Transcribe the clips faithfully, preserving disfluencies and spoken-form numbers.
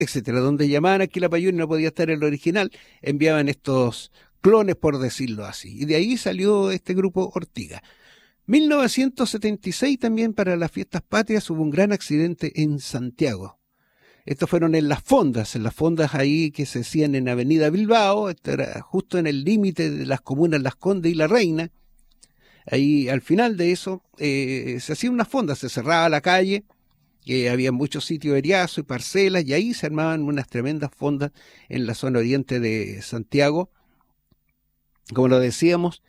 etcétera. Donde llamaban a Quilapayún y no podía estar el original, enviaban estos clones, por decirlo así. Y de ahí salió este grupo Ortiga. mil novecientos setenta y seis también, para las fiestas patrias, hubo un gran accidente en Santiago. Estos fueron en las fondas, en las fondas ahí que se hacían en Avenida Bilbao. Esto era justo en el límite de las comunas Las Condes y La Reina. Ahí al final de eso eh, se hacía una fonda, se cerraba la calle, que había muchos sitios eriazos y parcelas, y ahí se armaban unas tremendas fondas en la zona oriente de Santiago, como lo decíamos.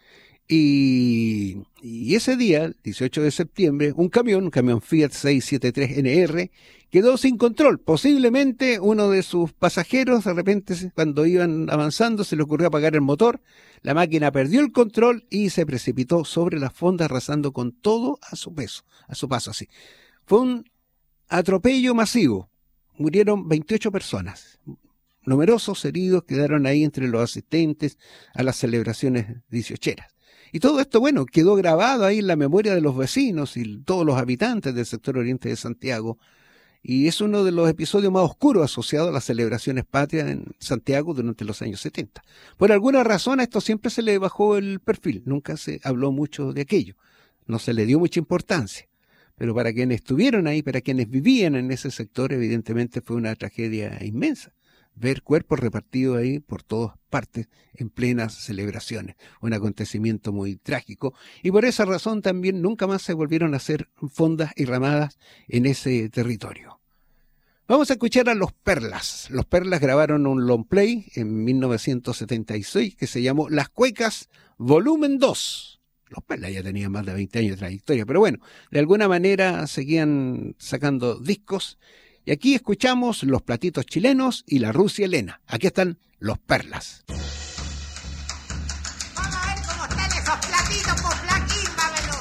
Y, y ese día, dieciocho de septiembre, un camión, un camión Fiat seiscientos setenta y tres N R, quedó sin control. Posiblemente uno de sus pasajeros, de repente, cuando iban avanzando, se le ocurrió apagar el motor. La máquina perdió el control y se precipitó sobre la fonda, arrasando con todo a su peso, a su paso así. Fue un atropello masivo. Murieron veintiocho personas. Numerosos heridos quedaron ahí entre los asistentes a las celebraciones dieciocheras. Y todo esto, bueno, quedó grabado ahí en la memoria de los vecinos y todos los habitantes del sector oriente de Santiago. Y es uno de los episodios más oscuros asociados a las celebraciones patrias en Santiago durante los años setenta. Por alguna razón a esto siempre se le bajó el perfil. Nunca se habló mucho de aquello. No se le dio mucha importancia. Pero para quienes estuvieron ahí, para quienes vivían en ese sector, evidentemente fue una tragedia inmensa. Ver cuerpos repartidos ahí por todas partes en plenas celebraciones. Un acontecimiento muy trágico. Y por esa razón también nunca más se volvieron a hacer fondas y ramadas en ese territorio. Vamos a escuchar a Los Perlas. Los Perlas grabaron un long play en mil novecientos setenta y seis que se llamó Las Cuecas Volumen dos. Los Perlas ya tenían más de veinte años de trayectoria, pero bueno, de alguna manera seguían sacando discos. Y aquí escuchamos Los Platitos Chilenos y La Rusia Elena. Aquí están Los Perlas. Vamos a ver cómo están esos platitos, por flaquín, va a ver